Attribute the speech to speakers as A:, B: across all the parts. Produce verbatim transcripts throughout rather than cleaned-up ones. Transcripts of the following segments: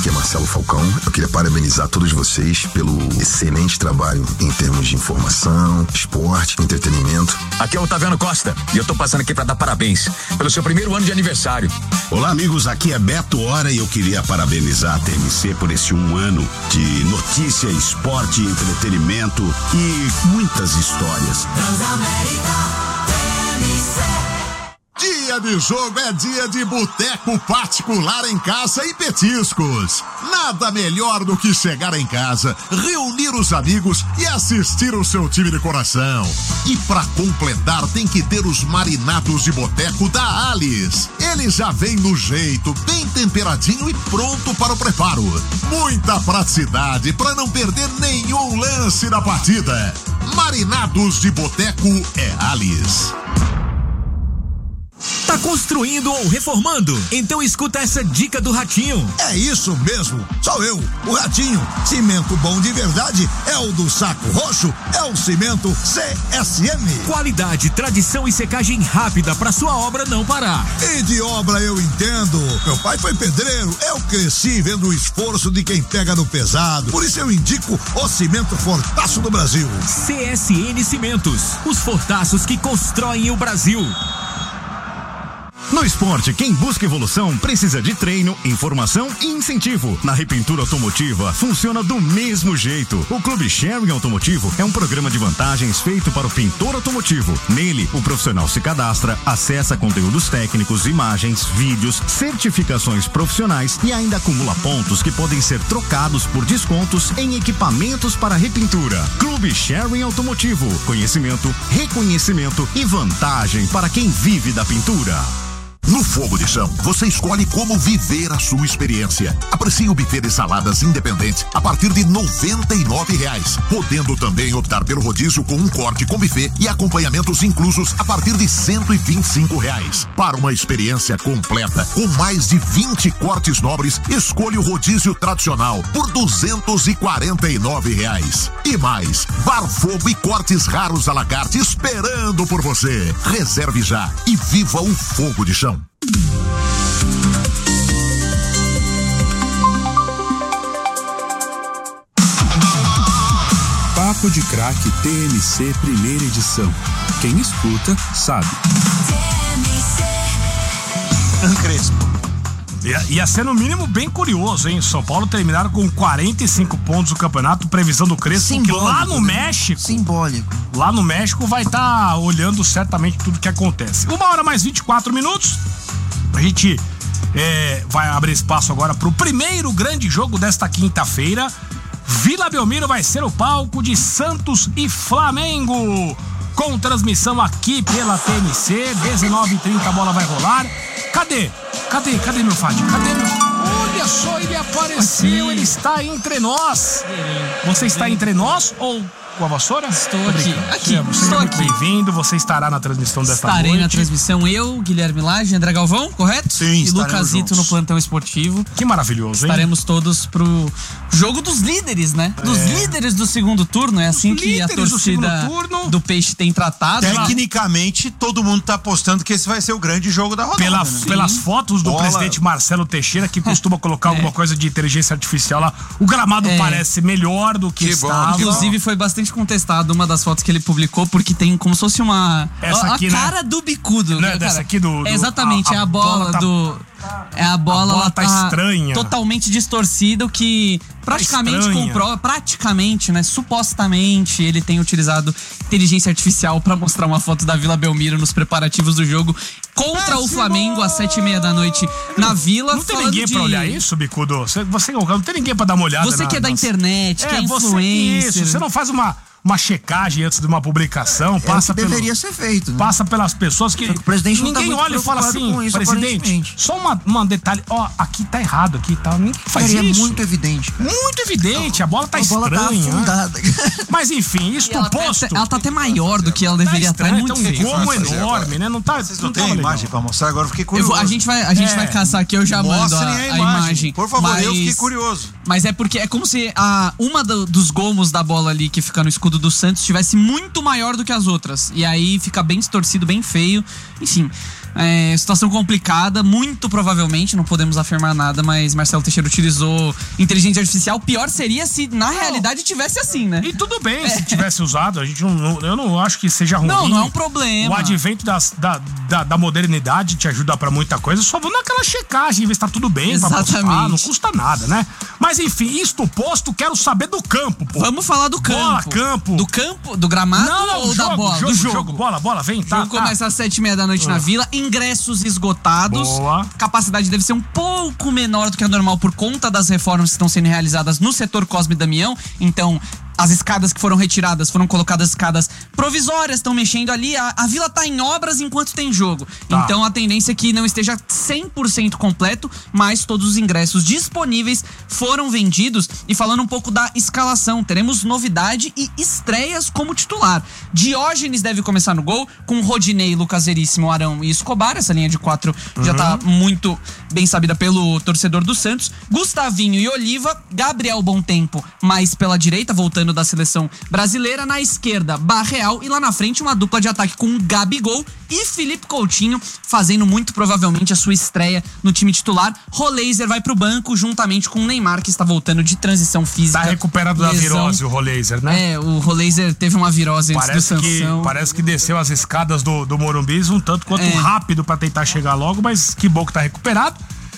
A: Aqui é Marcelo Falcão. Eu queria parabenizar todos vocês pelo excelente trabalho em termos de informação, esporte, entretenimento.
B: Aqui é o Otaviano Costa e eu tô passando aqui para dar parabéns pelo seu primeiro ano de aniversário.
C: Olá, amigos, aqui é Beto Hora e eu queria parabenizar a T M C por esse um ano de notícia, esporte, entretenimento e muitas histórias.
D: Dia de jogo é dia de boteco particular em casa e petiscos. Nada melhor do que chegar em casa, reunir os amigos e assistir o seu time de coração. E pra completar tem que ter os marinados de boteco da Alice. Ele já vem no jeito, bem temperadinho e pronto para o preparo. Muita praticidade para não perder nenhum lance da partida. Marinados de boteco é Alice.
E: Tá construindo ou reformando? Então escuta essa dica do Ratinho.
F: É isso mesmo, sou eu, o Ratinho. Cimento bom de verdade é o do Saco Roxo, é o cimento C S M.
E: Qualidade, tradição e secagem rápida pra sua obra não parar.
F: E de obra eu entendo. Meu pai foi pedreiro, eu cresci vendo o esforço de quem pega no pesado. Por isso eu indico o cimento Fortaço do Brasil.
E: C S N Cimentos, os fortaços que constroem o Brasil.
G: No esporte, quem busca evolução precisa de treino, informação e incentivo. Na Repintura Automotiva, funciona do mesmo jeito. O Clube Sharing Automotivo é um programa de vantagens feito para o pintor automotivo. Nele, o profissional se cadastra, acessa conteúdos técnicos, imagens, vídeos, certificações profissionais e ainda acumula pontos que podem ser trocados por descontos em equipamentos para repintura. Clube Sharing Automotivo. Conhecimento, reconhecimento e vantagem para quem vive da pintura.
D: No Fogo de Chão, você escolhe como viver a sua experiência. Aprecie o buffet de saladas independente a partir de noventa e nove reais, podendo também optar pelo rodízio com um corte com buffet e acompanhamentos inclusos a partir de cento e vinte e cinco reais. Para uma experiência completa, com mais de vinte cortes nobres, escolha o rodízio tradicional por duzentos e quarenta e nove reais. E mais, bar fogo e cortes raros à la carte esperando por você. Reserve já e viva o Fogo de Chão.
H: Papo de Craque T M C primeira edição. Quem escuta sabe.
I: Crespo. Ia, ia ser no mínimo bem curioso, hein? São Paulo terminaram com quarenta e cinco pontos no campeonato, previsão do Crespo, que lá no né? México.
J: Simbólico.
I: Lá no México vai estar tá olhando certamente tudo que acontece. Uma hora mais vinte e quatro minutos. A gente é, vai abrir espaço agora para o primeiro grande jogo desta quinta-feira. Vila Belmiro vai ser o palco de Santos e Flamengo, com transmissão aqui pela T M C. dezenove e trinta a bola vai rolar. Cadê? Cadê? Cadê meu Fábio? Cadê meu... Olha só, ele apareceu, aqui. Ele está entre nós. Você está entre nós ou com a vassoura?
K: Estou aqui. Aqui,
I: é, você
K: estou
I: é
K: aqui.
I: Muito bem-vindo, você estará na transmissão desta
K: Estarei
I: noite.
K: na transmissão, eu, Guilherme Lage, André Galvão, correto?
I: Sim,
K: e Lucasito no plantão esportivo.
I: Que maravilhoso, hein?
K: Estaremos todos pro jogo dos líderes, né? Dos é. líderes do segundo turno, é assim Os que a torcida do, do Peixe tem tratado.
L: Tecnicamente, todo mundo tá apostando que esse vai ser o grande jogo da rodada.
I: Pela,
L: né?
I: Pelas fotos do Bola. presidente Marcelo Teixeira, que costuma colocar é. alguma coisa de inteligência artificial lá, o gramado é. parece melhor do que, que estava.
K: Bom, Inclusive, foi bastante contestado uma das fotos que ele publicou, porque tem como se fosse uma...
I: Essa
K: a,
I: aqui,
K: a cara
I: né?
K: do bicudo.
I: Não é dessa aqui do... do
K: é exatamente,
I: a, a
K: é a bola, bola tá, do... É a bola,
I: a bola tá, tá estranha.
K: Totalmente distorcida, o que praticamente
I: tá
K: comprova, praticamente, né, supostamente, ele tem utilizado inteligência artificial pra mostrar uma foto da Vila Belmiro nos preparativos do jogo contra o Flamengo às sete e meia da noite na Vila.
I: Não tem ninguém de... pra olhar isso, Bicudo? Você, você não tem ninguém pra dar uma olhada.
K: Você
I: na,
K: que é da
I: nas...
K: internet,
I: é,
K: que é
I: você,
K: influencer.
I: Isso, você não faz uma... uma checagem antes de uma publicação, passa
J: é que deveria
I: pelo,
J: ser feito, né?
I: Passa pelas pessoas que,
J: que o presidente
I: ninguém
J: não tá
I: olha e fala assim,
J: isso,
I: presidente, só uma, uma detalhe, ó, aqui tá errado, aqui tá, ninguém faz
J: Seria
I: isso.
J: É muito evidente.
I: Muito evidente, a bola tá a estranha.
J: A bola tá afundada.
I: Mas enfim, isso
K: ela
I: posto.
K: Tá, ela tá até maior do que ela deveria
I: tá
K: estar, é muito
I: então,
K: feio.
I: um gomo enorme, né? Não tá,
L: Vocês não,
I: não
L: tem a imagem pra mostrar agora, eu fiquei curioso.
K: Eu vou, a gente vai, a gente
I: é.
K: vai caçar aqui, eu já mando a, a, imagem, a imagem.
L: Por favor,
K: mas,
L: eu fiquei curioso.
K: Mas é porque é como se a, uma do, dos gomos da bola ali que fica no escudo do Santos tivesse muito maior do que as outras. E aí fica bem distorcido, bem feio. Enfim, É, situação complicada, muito provavelmente, não podemos afirmar nada, mas Marcelo Teixeira utilizou inteligência artificial. Pior seria se na não. realidade tivesse assim, né?
I: E tudo bem é. se tivesse usado, a gente não, não, eu não acho que seja ruim.
K: Não, não é um problema.
I: O advento das, da, da, da modernidade te ajuda pra muita coisa, só vou naquela checagem, ver se tá tudo bem.
K: Exatamente.
I: Pra postar, não custa nada, né? Mas enfim, isto posto, quero saber do campo, pô.
K: Vamos falar do campo.
I: Bola, campo.
K: Do campo, do gramado
I: não, não,
K: ou
I: jogo,
K: da bola?
I: Jogo,
K: do jogo.
I: jogo. Bola, bola, vem, tá.
K: O jogo tá. começa às sete e meia da noite ah. na Vila, ingressos esgotados.
I: Boa.
K: Capacidade deve ser um pouco menor do que a normal por conta das reformas que estão sendo realizadas no setor Cosme Damião. Então, as escadas que foram retiradas, foram colocadas escadas provisórias, estão mexendo ali. A, a Vila tá em obras enquanto tem jogo. Tá. Então a tendência é que não esteja cem por cento completo, mas todos os ingressos disponíveis foram vendidos. E falando um pouco da escalação, teremos novidade e estreias como titular. Diógenes deve começar no gol, com Rodinei, Lucas Veríssimo, Arão e Escobar. Essa linha de quatro uhum. já tá muito bem sabida pelo torcedor do Santos. Gustavinho e Oliva, Gabriel Bontempo, mais pela direita, voltando da seleção brasileira. Na esquerda, Barreal, e lá na frente uma dupla de ataque com Gabigol e Felipe Coutinho, fazendo muito provavelmente a sua estreia no time titular. Roleiser vai pro banco juntamente com o Neymar, que está voltando de transição física.
I: Tá recuperado lesão. da virose o Roleiser, né?
K: É, o Roleiser teve uma virose antes
I: parece
K: do
I: que,
K: Sansão.
I: Parece que desceu as escadas do, do Morumbi um tanto quanto é. rápido pra tentar chegar logo, mas que bom que tá recuperado.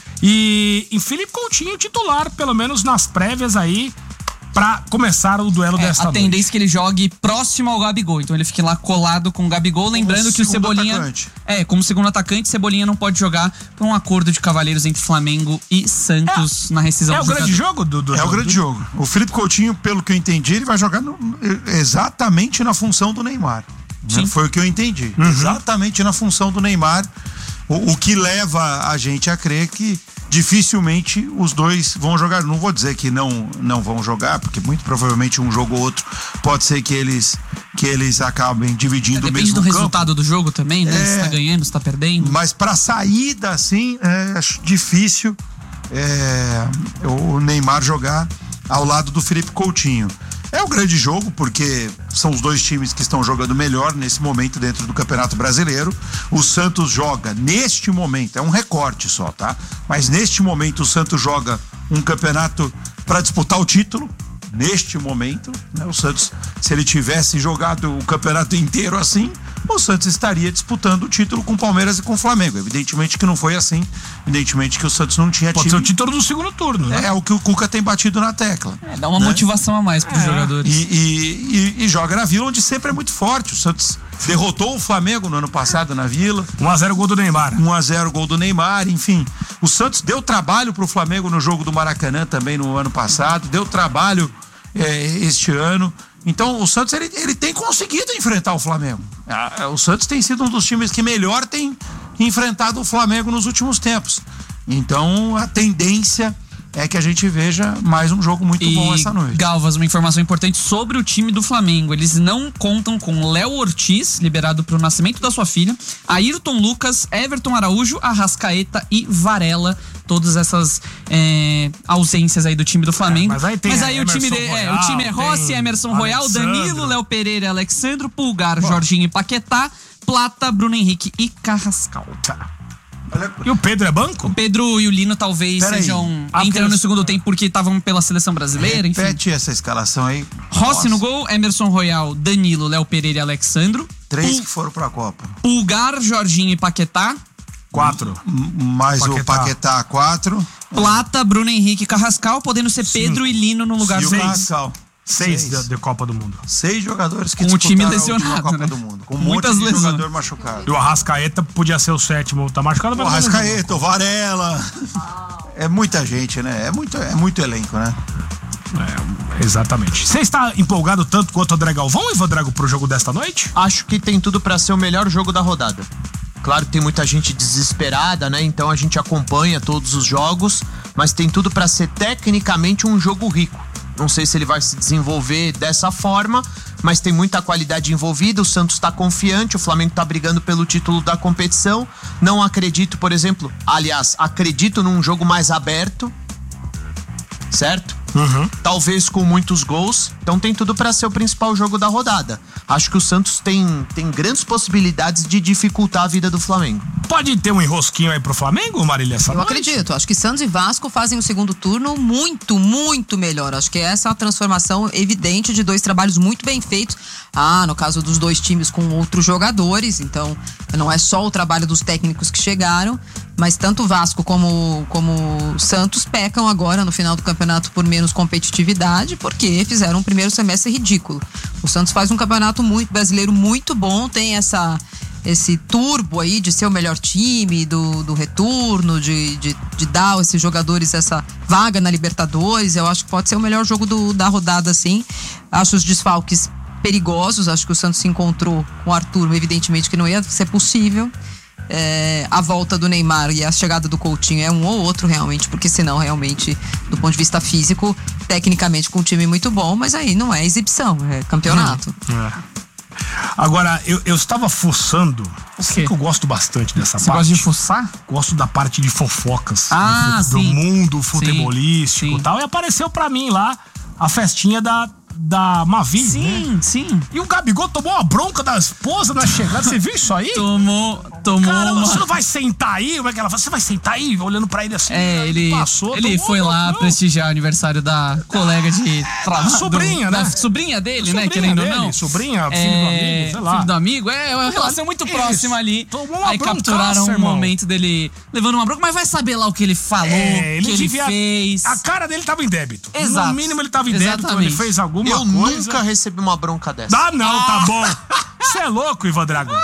I: E, e Felipe Coutinho titular, pelo menos nas prévias aí, pra começar o duelo é, desta
K: noite. A tendência
I: noite.
K: é que ele jogue próximo ao Gabigol, então ele fique lá colado com o Gabigol, lembrando que o Cebolinha
L: atacante.
K: é, como segundo atacante, Cebolinha não pode jogar por um acordo de cavalheiros entre Flamengo e Santos é, na rescisão
I: é
K: do
I: o grande jogo do, do
L: É
I: do,
L: o grande do... jogo. O Felipe Coutinho, pelo que eu entendi, ele vai jogar no, exatamente na função do Neymar. Sim. Foi o que eu entendi. Uhum. Exatamente na função do Neymar, o, o que leva a gente a crer que dificilmente os dois vão jogar. Não vou dizer que não, não vão jogar, porque muito provavelmente um jogo ou outro pode ser que eles, que eles acabem dividindo
K: é,
L: o mesmo
K: Depende do
L: campo.
K: resultado do jogo também, né? É, se tá ganhando, se tá perdendo.
L: Mas pra saída, assim, é difícil é, o Neymar jogar ao lado do Felipe Coutinho. É um grande jogo, porque são os dois times que estão jogando melhor nesse momento dentro do Campeonato Brasileiro. O Santos joga, neste momento, é um recorte só, tá? Mas neste momento o Santos joga um campeonato para disputar o título. Neste momento, né? O Santos, se ele tivesse jogado o campeonato inteiro assim, o Santos estaria disputando o título com o Palmeiras e com o Flamengo. Evidentemente que não foi assim. Evidentemente que o Santos não tinha
I: Pode
L: time.
I: Pode ser o título do segundo turno, né?
L: É, é o que o Cuca tem batido na tecla.
K: É, dá uma
L: né?
K: motivação a mais para os é. jogadores.
L: E, e, e, e joga na Vila, onde sempre é muito forte. O Santos derrotou o Flamengo no ano passado na Vila.
I: um a zero gol do Neymar.
L: um a zero gol do Neymar, enfim. O Santos deu trabalho pro Flamengo no jogo do Maracanã também no ano passado. Deu trabalho é, este ano. Então o Santos ele, ele tem conseguido enfrentar o Flamengo. O Santos tem sido um dos times que melhor tem enfrentado o Flamengo nos últimos tempos. Então a tendência é que a gente veja mais um jogo muito
K: e,
L: bom essa noite.
K: Galvas, uma informação importante sobre o time do Flamengo. Eles não contam com Léo Ortiz, liberado para o nascimento da sua filha, Ayrton Lucas, Everton Araújo, Arrascaeta e Varela. Todas essas é, ausências aí do time do Flamengo. É,
I: mas aí, tem
K: mas aí o, time de,
I: Royal,
K: é, o time é Rossi, Emerson Royal, Danilo, Léo Pereira, Alexandro, Pulgar, Pô. Jorginho e Paquetá, Plata, Bruno Henrique e Carrascal.
I: Tá. E o Pedro é banco?
K: O Pedro e o Lino talvez
L: Pera
K: sejam
L: ah,
K: entrando no segundo tempo porque estavam pela seleção brasileira.
L: Repete
K: enfim.
L: essa escalação aí.
K: Rossi Nossa. no gol, Emerson Royal, Danilo, Léo Pereira e Alexandro.
L: Três
K: Pul-
L: que foram pra Copa.
K: Pulgar, Jorginho e Paquetá.
I: Quatro.
L: Mais Paquetá. o Paquetá, quatro.
K: Plata, Bruno Henrique e Carrascal, podendo ser Cinco. Pedro e Lino no lugar
L: do
K: Carrascal.
I: Seis, Seis. de Copa do Mundo.
L: Seis jogadores que
K: com o time lesionado,
L: a Copa
K: né?
L: do Mundo. Com um
K: muitas
L: monte de
K: lesões.
L: jogador machucado.
I: E o Arrascaeta podia ser o sétimo, tá machucado.
L: O Arrascaeta, o Varela. É muita gente, né? É muito, é muito elenco, né?
I: É, exatamente. Você está empolgado tanto quanto o André Galvão, Ivan Drago, pro jogo desta noite?
M: Acho que tem tudo pra ser o melhor jogo da rodada. Claro que tem muita gente desesperada, né? Então a gente acompanha todos os jogos, mas tem tudo pra ser tecnicamente um jogo rico. Não sei se ele vai se desenvolver dessa forma, mas tem muita qualidade envolvida. O Santos está confiante, o Flamengo está brigando pelo título da competição. Não acredito, por exemplo, aliás, acredito num jogo mais aberto, certo? Uhum. Talvez com muitos gols. Então tem tudo para ser o principal jogo da rodada. Acho que o Santos tem, tem grandes possibilidades de dificultar a vida do Flamengo.
I: Pode ter um enrosquinho aí pro Flamengo, Marília?
N: Eu acredito. Acho que Santos e Vasco fazem o segundo turno muito, muito melhor. Acho que essa é uma transformação evidente de dois trabalhos muito bem feitos. Ah, no caso dos dois times com outros jogadores. Então, não é só o trabalho dos técnicos que chegaram, mas tanto Vasco como, como Santos pecam agora no final do campeonato por menos competitividade, porque fizeram um primeiro semestre ridículo. O Santos faz um campeonato muito brasileiro muito bom, tem essa... esse turbo aí de ser o melhor time, do, do retorno, de, de, de dar a esses jogadores essa vaga na Libertadores. Eu acho que pode ser o melhor jogo do, da rodada, sim. Acho os desfalques perigosos, acho que o Santos se encontrou com o Arthur, evidentemente que não ia ser possível. É, a volta do Neymar e a chegada do Coutinho é um ou outro realmente, porque senão realmente, do ponto de vista físico, tecnicamente com um time muito bom, mas aí não é exibição, é campeonato.
I: Hum, é. Agora, eu, eu estava fuçando. Sei que eu gosto bastante dessa
K: Você
I: parte.
K: gosta de fuçar?
I: Gosto da parte de fofocas.
K: Ah,
I: do,
K: sim.
I: do mundo futebolístico e tal. E apareceu pra mim lá a festinha da, da Mavi.
K: Sim,
I: né?
K: sim.
I: E o Gabigol tomou a bronca da esposa na chegada. Você viu isso aí?
K: Tomou, tomou.
I: Caramba,
K: uma...
I: você não vai sentar aí? Como é que ela fala? Você vai sentar aí? Olhando pra ele assim.
K: É, ele,
I: passou,
K: ele foi lá
I: não.
K: prestigiar o aniversário da colega de trabalho.
I: Sobrinha,
K: do,
I: né?
K: Da sobrinha dele,
I: Sobrinha
K: né? Querendo
I: dele,
K: ou não.
I: Sobrinha, filho
K: é,
I: do amigo, sei lá.
K: Filho do amigo, é uma relação muito
I: Isso.
K: próxima ali.
I: Tomou uma
K: Aí
I: broncaça,
K: capturaram um
I: irmão.
K: momento dele levando uma bronca, mas vai saber lá o que ele falou,
I: É,
K: o que ele
I: devia-
K: fez.
I: A cara dele tava em débito.
K: Exato.
I: No mínimo ele tava em débito,
K: Exatamente.
I: ele fez alguma
M: Eu
I: coisa.
M: nunca recebi uma bronca dessa.
I: Ah, não, tá bom. Você é louco, Ivan Drago.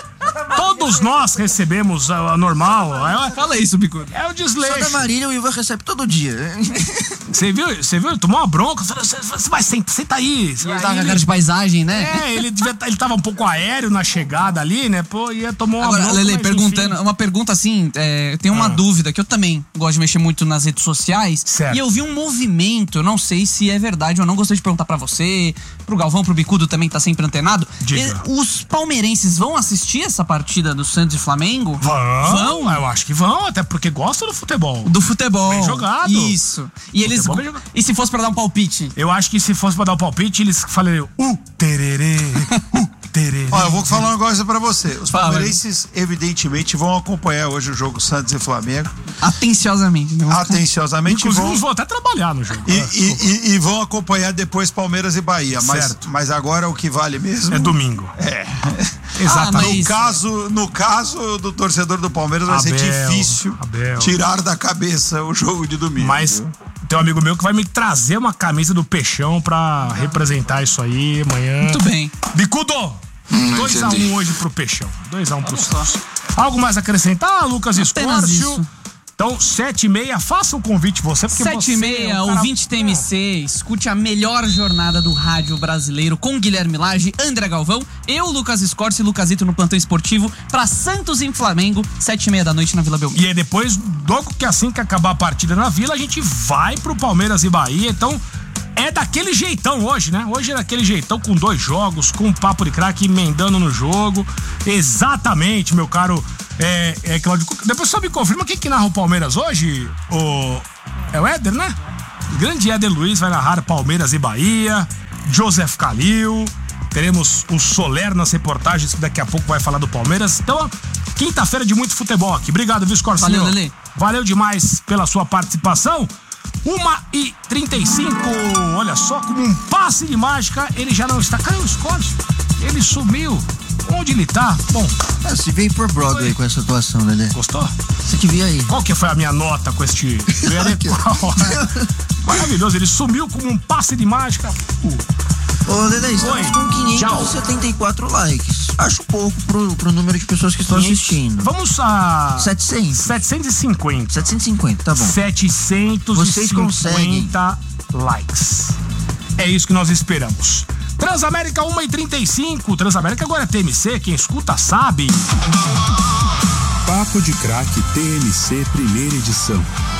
I: Todos nós recebemos a, a normal. É,
K: Fala isso, Bicudo.
I: é o
J: Só
I: desleixo.
J: da Marília o Ivan recebe todo dia.
I: Você viu? Você viu? Ele tomou uma bronca. Você, você vai, senta, senta aí.
K: Ele
I: Aí
K: tava com a
I: ele-
K: cara de paisagem, né?
I: É, ele, devia, ele tava um pouco aéreo na chegada ali, né? Pô, ia tomar uma
K: Agora,
I: bronca.
K: Lele,
I: mas
K: perguntando,
I: enfim.
K: uma pergunta assim, é, tem uma
I: Ah.
K: dúvida, que eu também gosto de mexer muito nas redes sociais.
I: Certo.
K: E eu vi um movimento, eu não sei se é verdade ou não, gostaria de perguntar pra você, pro Galvão, pro Bicudo também, que tá sempre antenado.
I: Diga.
K: E os palmeirenses vão assistir essa partida do Santos e Flamengo?
I: Vão,
K: Vão?
I: eu acho que vão, até porque gostam do futebol.
K: Do futebol.
I: Bem jogado.
K: Isso. E eles.
I: Futebol bem jogado.
K: E se fosse pra dar um palpite?
I: Eu acho que se fosse pra dar o palpite, eles falariam, uh, tererê, uh, tererê.
L: Ó, eu vou falar um negócio pra você. Os
K: Fala.
L: palmeirenses, evidentemente, vão acompanhar hoje o jogo Santos e Flamengo.
K: Atenciosamente. Né?
L: Atenciosamente.
I: Inclusive,
L: vão...
I: vão até trabalhar no jogo.
L: E, e- e- e vão acompanhar depois Palmeiras e Bahia. Mas,
I: Certo.
L: mas agora o que vale mesmo.
I: É domingo.
L: É.
I: Exatamente.
L: No
K: mas-
L: caso, no caso do torcedor do Palmeiras, vai ser
I: Abel,
L: difícil
I: Abel.
L: tirar da cabeça o jogo de domingo.
I: Mas
L: viu?
I: tem um amigo meu que vai me trazer uma camisa do Peixão pra representar isso aí amanhã.
K: Muito bem.
I: Bicudo! dois a um hoje pro Peixão. dois a um pro Santos. Algo mais a acrescentar, Lucas
K: Apenas
I: Escórcio?
K: isso.
I: Então, sete e meia, faça um convite você, porque
K: Sete
I: você
K: e meia,
I: é um cara-
K: ouvinte T M C, escute a melhor jornada do rádio brasileiro com Guilherme Lage, André Galvão, eu, Lucas Escorce e Lucasito no plantão esportivo pra Santos e Flamengo, sete e meia da noite na Vila Belmiro.
I: E aí depois, logo que assim que acabar a partida na Vila, a gente vai pro Palmeiras e Bahia. Então, é daquele jeitão hoje, né? Hoje é daquele jeitão, com dois jogos, com um papo de craque emendando no jogo. Exatamente, meu caro é, é Claudio Cuca. Depois só me confirma quem que narra o Palmeiras hoje. O, é o Éder, né? O grande Éder Luiz vai narrar Palmeiras e Bahia. Joseph Calil. Teremos o Soler nas reportagens, que daqui a pouco vai falar do Palmeiras. Então, quinta-feira de muito futebol aqui. Obrigado, viu, Scorcinho?
K: Valeu, Lelê.
I: Valeu demais pela sua participação. uma e trinta e cinco. Olha só, como um passe de mágica, ele já não está. Cadê o Scott? Ele sumiu. Onde ele tá? Bom.
J: Ah, se veio por Broadway com essa atuação, Lelê.
I: Gostou?
J: Você que viu aí.
I: Qual que foi a minha nota com este. Maravilhoso, ele sumiu como um passe de mágica. Uh.
J: Ô, Lelê, estamos
I: Oi.
J: com quinhentos e setenta e quatro likes. Acho pouco pro, pro número de pessoas que estão assistindo.
I: Vamos a.
J: setecentos.
I: setecentos e cinquenta.
J: setecentos e cinquenta, tá bom.
I: setecentos e
J: Vocês conseguem.
I: cinquenta likes. É isso que nós esperamos. Transamérica uma e trinta e cinco. Transamérica agora é T M C, quem escuta sabe.
H: Papo de Craque T M C primeira edição.